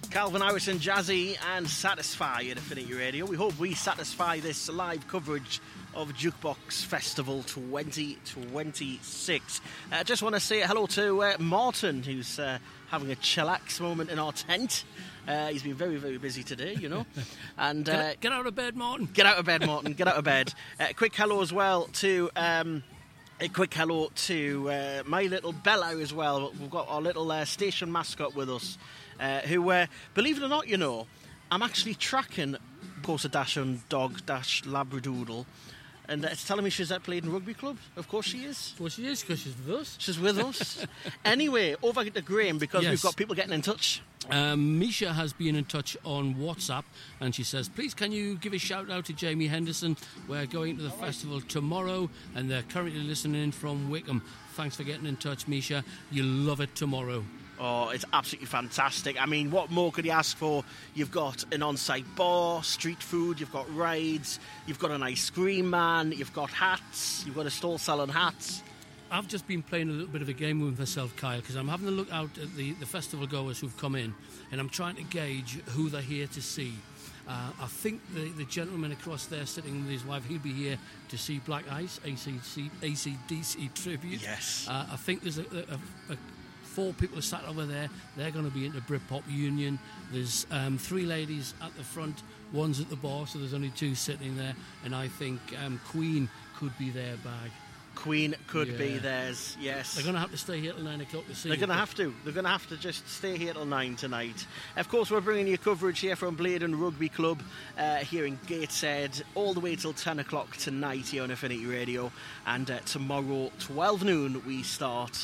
Calvin Harrison, Jazzy and Satisfy at Affinity Radio. We hope we satisfy this live coverage of Jukebox Festival 2026. I just want to say hello to Martin, who's having a chillax moment in our tent. He's been very, very busy today, you know. And get out of bed, Martin. Get out of bed, Martin. Get out of bed. Quick hello as well to... A quick hello to my little Bella as well. We've got our little station mascot with us, who, believe it or not, you know, I'm actually tracking Corsa Dash and Dog Dash Labradoodle, and it's telling me she's at Playden Rugby Club. Of course she is. Of course she is, because she's with us. She's with us. Anyway, over to Graham, because we've got people getting in touch. Misha has been in touch on WhatsApp, and she says, please can you give a shout out to Jamie Henderson? We're going to the festival tomorrow, and they're currently listening in from Wickham. Thanks for getting in touch, Misha. You'll love it tomorrow. Oh, it's absolutely fantastic. I mean, what more could you ask for? You've got an on-site bar, street food, you've got rides, you've got an ice cream man, you've got hats, you've got a stall selling hats. I've just been playing a little bit of a game with myself, Kyle, because I'm having a look out at the festival goers who've come in, and I'm trying to gauge who they're here to see. I think the gentleman across there sitting with his wife, he'll be here to see Black Ice, AC/DC tribute. Yes. I think there's a 4 people are sat over there. They're going to be into Britpop Union. There's 3 ladies at the front. One's at the bar, so there's only 2 sitting there. And I think Queen could be their bag. Queen could be theirs, yes. They're going to have to stay here till 9 o'clock to see. They're going to have to. They're going to have to just stay here till 9 tonight. Of course, we're bringing you coverage here from Playden Rugby Club here in Gateshead all the way till 10 o'clock tonight here on Affinity Radio. And tomorrow, 12 noon, we start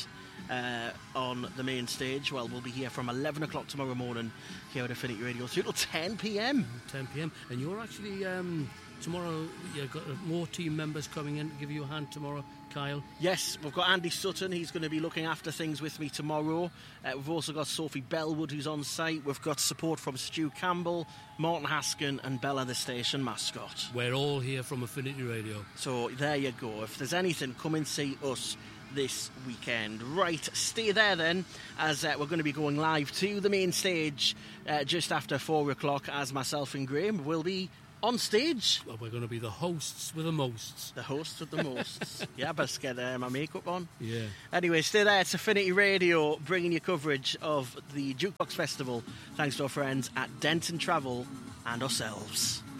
on the main stage. Well, we'll be here from 11 o'clock tomorrow morning here at Affinity Radio till 10 p.m. 10 p.m. And you're actually... tomorrow, you've got more team members coming in to give you a hand tomorrow, Kyle. Yes, we've got Andy Sutton. He's going to be looking after things with me tomorrow. We've also got Sophie Bellwood, who's on site. We've got support from Stu Campbell, Martin Haskin and Bella, the station mascot. We're all here from Affinity Radio. So there you go. If there's anything, come and see us this weekend. Right, stay there then, as we're going to be going live to the main stage just after 4 o'clock, as myself and Graham will be on stage. Well, we're going to be the hosts with the mosts. The hosts with the mosts. Yeah, I best get my makeup on. Yeah. Anyway, stay there. It's Affinity Radio, bringing you coverage of the Jukebox Festival, thanks to our friends at Denton Travel and ourselves.